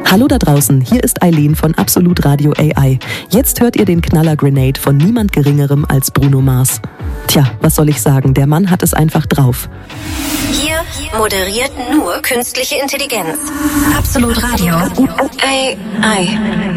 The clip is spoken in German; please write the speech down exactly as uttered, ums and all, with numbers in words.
Hallo da draußen, hier ist Eileen von Absolut Radio A I. Jetzt hört ihr den Knaller Grenade von niemand Geringerem als Bruno Mars. Tja, was soll ich sagen, der Mann hat es einfach drauf. Hier moderiert nur künstliche Intelligenz. Absolut Radio A I.